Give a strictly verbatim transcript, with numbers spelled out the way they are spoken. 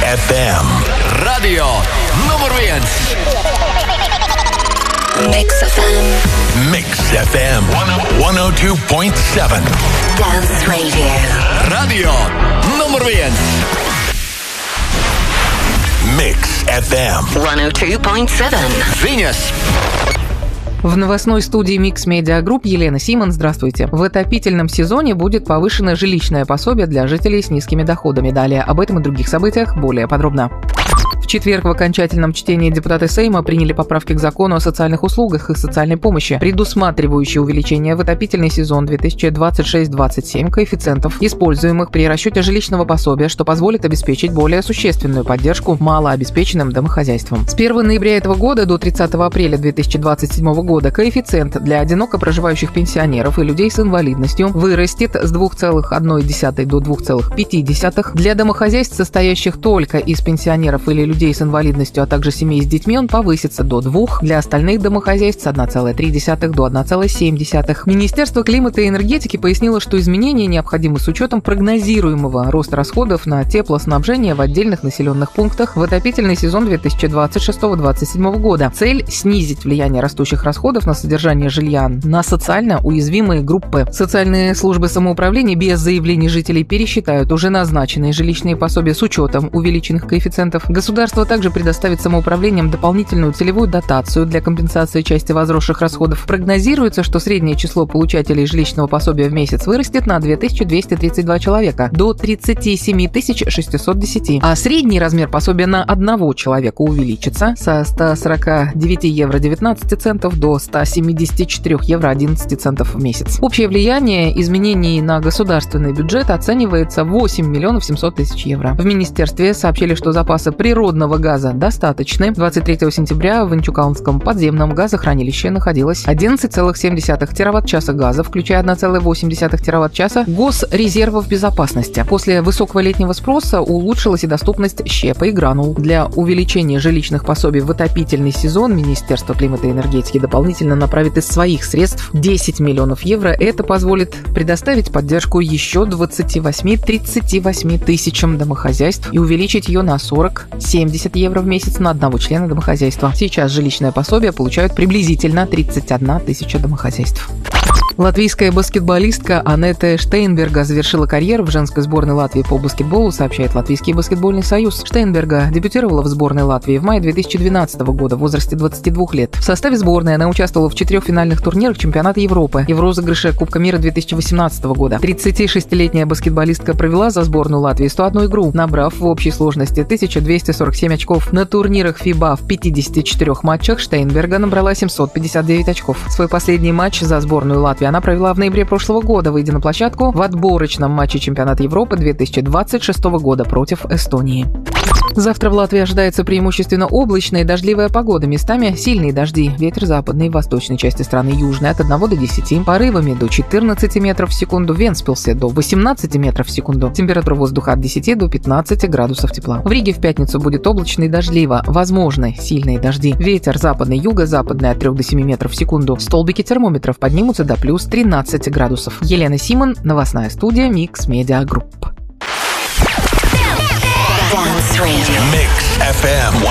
эф эм. Radio nummer viens. Mix эф эм. Mix эф эм сто два и семь. Dance Radio. Radio nummer viens. Mix эф эм сто два и семь. Viņas. В новостной студии Mix Media Group Елена Симон. Здравствуйте. В отопительном сезоне будет повышено жилищное пособие для жителей с низкими доходами. Далее об этом и других событиях более подробно. В четверг в окончательном чтении депутаты Сейма приняли поправки к закону о социальных услугах и социальной помощи, предусматривающие увеличение в отопительный сезон две тысячи двадцать шесть двадцать семь коэффициентов, используемых при расчете жилищного пособия, что позволит обеспечить более существенную поддержку малообеспеченным домохозяйствам. С первого ноября этого года до тридцатого апреля две тысячи двадцать седьмого года коэффициент для одиноко проживающих пенсионеров и людей с инвалидностью вырастет с двух целых одной десятой до двух целых пяти десятых. Для домохозяйств, состоящих только из пенсионеров или людей с инвалидностью, а также семей с детьми, он повысится до двух. Для остальных домохозяйств с одной целой трёх десятых до одной целой семь десятых. Министерство климата и энергетики пояснило, что изменения необходимы с учетом прогнозируемого роста расходов на теплоснабжение в отдельных населенных пунктах в отопительный сезон две тысячи двадцать шестого двадцать седьмого года. Цель – снизить влияние растущих расходов на содержание жилья на социально уязвимые группы. Социальные службы самоуправления без заявлений жителей пересчитают уже назначенные жилищные пособия с учетом увеличенных коэффициентов. Государство также предоставит самоуправлениям дополнительную целевую дотацию для компенсации части возросших расходов. Прогнозируется, что среднее число получателей жилищного пособия в месяц вырастет на две тысячи двести тридцать два человека до тридцать семь тысяч шестьсот десять, а средний размер пособия на одного человека увеличится со ста сорока девяти евро девятнадцати центов до ста семидесяти четырёх евро одиннадцати центов в месяц. Общее влияние изменений на государственный бюджет оценивается в восемь миллионов семьсот тысяч евро. В министерстве сообщили, что запасы природного газа достаточны. двадцать третьего сентября в Инчукалнском подземном газохранилище находилось одиннадцать целых семь десятых тераватт-часа газа, включая одна целая восемь десятых тераватт-часа госрезервов безопасности. После высокого летнего спроса улучшилась и доступность щепа и гранул. Для увеличения жилищных пособий в отопительный сезон Министерство климата и энергетики дополнительно направит из своих средств десять миллионов евро. Это позволит предоставить поддержку еще двадцати восьми тридцати восьми тысячам домохозяйств и увеличить ее на сорок семьдесят евро в месяц на одного члена домохозяйства. Сейчас жилищное пособие получают приблизительно тридцать одна тысяча домохозяйств. Латвийская баскетболистка Анетта Штейнберга завершила карьеру в женской сборной Латвии по баскетболу, сообщает Латвийский баскетбольный союз. Штейнберга дебютировала в сборной Латвии в мае две тысячи двенадцатого года в возрасте двадцати двух лет. В составе сборной она участвовала в четырех финальных турнирах чемпионата Европы и в розыгрыше Кубка мира две тысячи восемнадцатого года. тридцатишестилетняя баскетболистка провела за сборную Латвии сто одну игру, набрав в общей сложности тысяча двести сорок семь очков. На турнирах ФИБА в пятидесяти четырёх матчах Штейнберга набрала семьсот пятьдесят девять очков. Свой последний матч за сборную Латвии она провела в ноябре прошлого года, выйдя на площадку в отборочном матче чемпионата Европы две тысячи двадцать шестого года против Эстонии. Завтра в Латвии ожидается преимущественно облачная и дождливая погода. Местами сильные дожди. Ветер западной и восточной части страны южный от одного до десяти. Порывами до четырнадцати метров в секунду. В Вентспилсе до восемнадцати метров в секунду. Температура воздуха от десяти до пятнадцати градусов тепла. В Риге в пятницу будет облачно и дождливо. Возможны сильные дожди. Ветер западный, юго-западный от трёх до семи метров в секунду. Столбики термометров поднимутся до плюс тринадцати градусов. Елена Симон, новостная студия Mix Media Group. Dance Radio. Mix эф эм